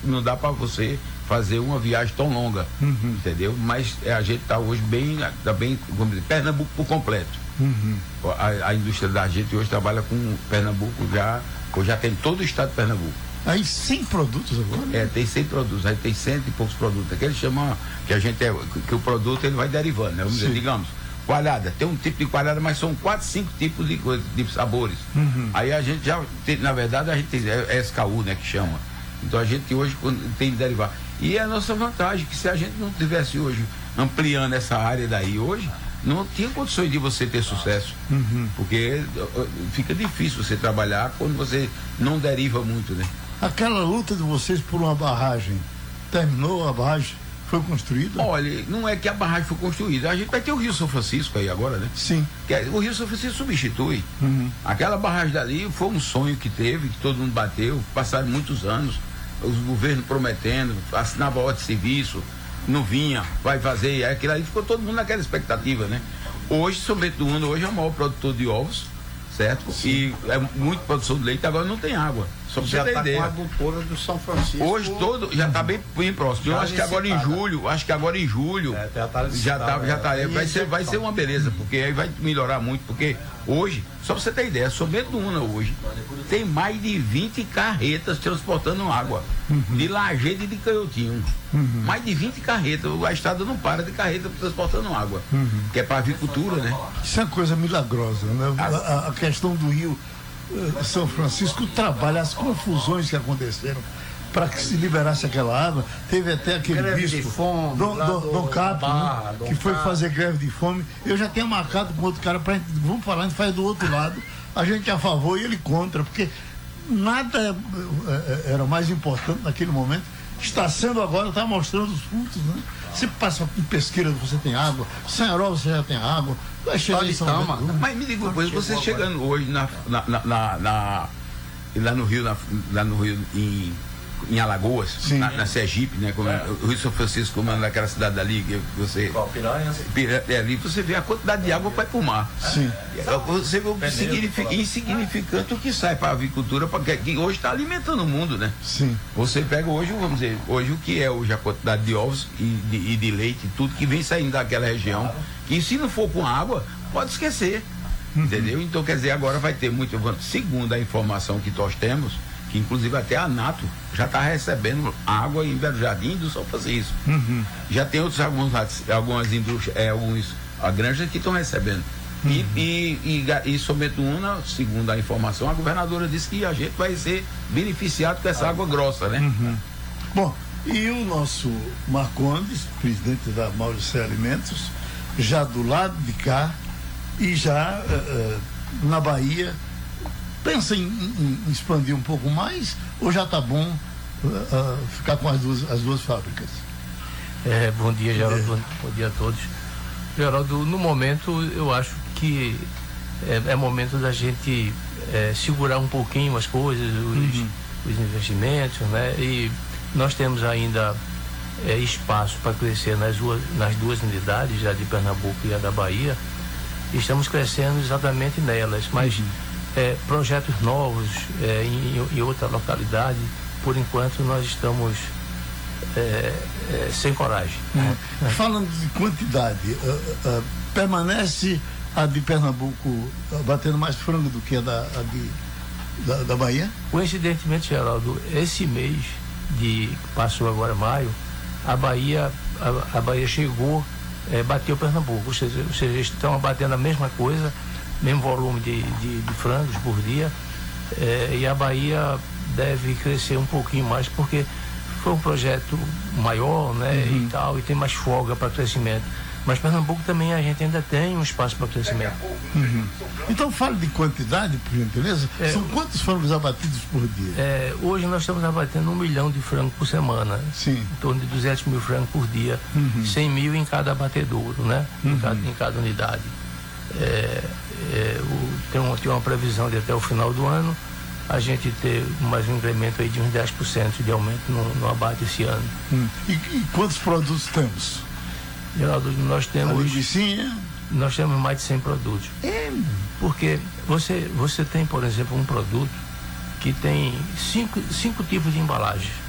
não dá para você fazer uma viagem tão longa, entendeu? Mas a gente está hoje bem, vamos dizer, Pernambuco por completo. A indústria da gente hoje trabalha com Pernambuco já tem todo o estado de Pernambuco. Aí 100 produtos agora? Tem 100 produtos, aí tem 100 e poucos produtos. Aqui eles chamam, que o produto ele vai derivando, né? Vamos dizer, digamos, coalhada, tem um tipo de coalhada, mas são 4, 5 tipos de sabores. Aí a gente já tem, na verdade, a gente tem SKU, né, que chama. Então a gente hoje tem de derivar. E é a nossa vantagem, que se a gente não tivesse hoje ampliando essa área daí hoje, não tinha condições de você ter sucesso. Porque fica difícil você trabalhar quando você não deriva muito, né? Aquela luta de vocês por uma barragem, terminou a barragem? Foi construída? Olha, não é que a barragem foi construída. A gente vai ter o Rio São Francisco aí agora, né? Sim. O Rio São Francisco substitui. Aquela barragem dali foi um sonho que teve, que todo mundo bateu. Passaram muitos anos, os governos prometendo, assinava ordem de serviço, não vinha, vai fazer. Aquilo aí ficou todo mundo naquela expectativa, né? Hoje, São Bento do Una, hoje é o maior produtor de ovos, certo? Sim. E é muito produção de leite, agora não tem água. Só pra já você ter ideia. Com a adutora do São Francisco. Hoje todo já está bem próximo. Eu acho que agora em julho, vai ser uma beleza, porque aí vai melhorar muito, porque hoje, só para você ter ideia, São Bento do Una hoje tem mais de 20 carretas transportando água, de Lajeado e de Canhotinho. Mais de 20 carretas, a estrada não para de carreta transportando água, que é para avicultura, né? Isso é uma coisa milagrosa, né? A questão do Rio São Francisco, o trabalho, as confusões que aconteceram para que se liberasse aquela água. Teve até aquele bispo, Dom Capo, que foi fazer greve de fome. Eu já tenho marcado com outro cara para vamos falar, a gente faz do outro lado, a gente é a favor e ele contra, porque nada era mais importante naquele momento. Está sendo agora, está mostrando os frutos, né? Você passa em Pesqueira, você tem água, Sanharol você já tem água, vai chegar em São Bento. Mas me diga uma coisa, você chegando hoje lá no Rio em Alagoas, na Sergipe, né? O Rio São Francisco, como naquela cidade dali que você. Ali você vê a quantidade de água que vai pro mar. Sim. Você vê o insignificante o que sai para a avicultura, que hoje está alimentando o mundo, né? Sim. Você pega hoje, vamos dizer, hoje o que é hoje a quantidade de ovos e de leite, tudo que vem saindo daquela região, que se não for com água, pode esquecer. Entendeu? Então, quer dizer, agora vai ter muito. Segundo a informação que nós temos, que inclusive até a NATO já está recebendo água em Belo Jardim do São Francisco. Já tem algumas indústrias, granjas que estão recebendo. E São Bento do Una, segundo a informação, a governadora disse que a gente vai ser beneficiado com essa água grossa, né? Bom, e o nosso Marcondes, presidente da Mauricé Alimentos, já do lado de cá e já na Bahia, pensa em expandir um pouco mais ou já está bom ficar com as duas fábricas? Bom dia, Geraldo. Bom dia a todos. Geraldo, no momento eu acho que é momento da gente segurar um pouquinho as coisas, os investimentos, né? E nós temos ainda espaço para crescer nas duas unidades, a de Pernambuco e a da Bahia. Estamos crescendo exatamente nelas, mas projetos novos em outra localidade, por enquanto nós estamos sem coragem. Falando de quantidade, permanece a de Pernambuco batendo mais frango do que a da Bahia? Coincidentemente, Geraldo, esse mês que passou agora maio, a Bahia chegou, bateu Pernambuco, ou seja, estão abatendo a mesma coisa, mesmo volume de frangos por dia, e a Bahia deve crescer um pouquinho mais, porque foi um projeto maior, né, e tal, e tem mais folga para crescimento. Mas Pernambuco também a gente ainda tem um espaço para crescimento. Então fale de quantidade, por gentileza. São quantos frangos abatidos por dia? Hoje nós estamos abatendo 1 milhão de frangos por semana. Sim. Em torno de 200 mil frangos por dia. 100 mil em cada abatedouro, né? Em cada unidade. Tem uma previsão de até o final do ano a gente ter mais um incremento aí de uns 10% de aumento no abate esse ano. E quantos produtos temos? Geraldo, nós temos mais de 100 produtos. Porque você tem, por exemplo, um produto que tem cinco tipos de embalagem.